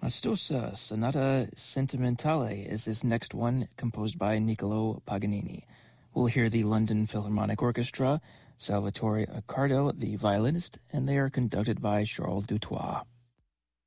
Astosa Sonata Sentimentale is this next one, composed by Niccolò Paganini. We'll hear the London Philharmonic Orchestra, Salvatore Accardo, the violinist, and they are conducted by Charles Dutoit.